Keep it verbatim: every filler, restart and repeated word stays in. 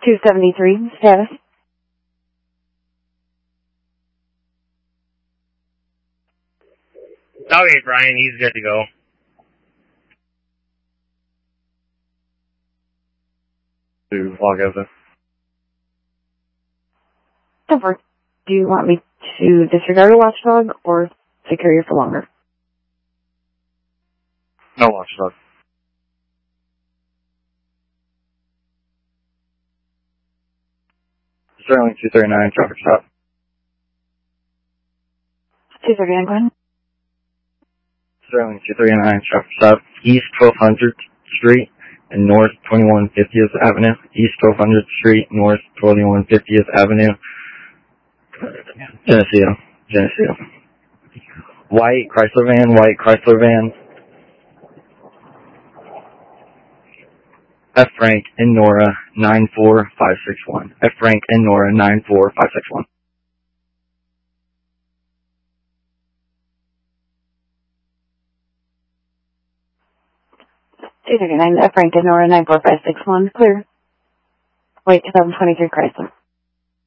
two seventy-three, status. Okay, Brian, he's good to go. To log over. Over. Do you want me to disregard a watchdog or secure you for longer? No watchdog. Sterling two thirty-nine, traffic stop. two thirty-nine, go ahead. Sterling two thirty-nine, traffic stop. East twelve hundredth Street and North twenty-one fiftieth Avenue. East twelve hundredth Street, North twenty-one fiftieth Avenue. Geneseo. Geneseo. White Chrysler van, white Chrysler van. F. Frank and Nora nine four five six one. F. Frank and Nora nine four five six one. two thirty-nine, F. Frank and Nora nine four five six one, clear. Wait, twenty twenty-three Chrysler.